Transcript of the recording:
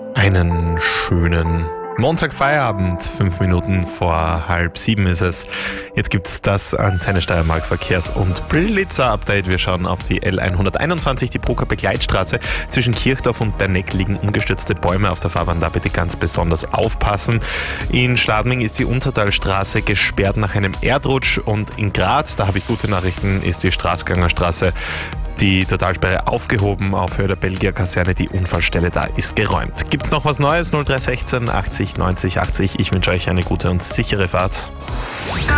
Einen schönen Montagfeierabend, 5 Minuten vor 6:30 ist es. Jetzt gibt's das Antenne Steiermark Verkehrs- und Blitzer-Update. Wir schauen auf die L121, die Brucker Begleitstraße. Zwischen Kirchdorf und Berneck liegen umgestürzte Bäume auf der Fahrbahn, da bitte ganz besonders aufpassen. In Schladming ist die Untertalstraße gesperrt nach einem Erdrutsch und in Graz, da habe ich gute Nachrichten, ist die Straßgangerstraße die Totalsperre aufgehoben auf Höhe der Belgier Kaserne. Die Unfallstelle da ist geräumt. Gibt's noch was Neues? 0316 80 90 80. Ich wünsche euch eine gute und sichere Fahrt.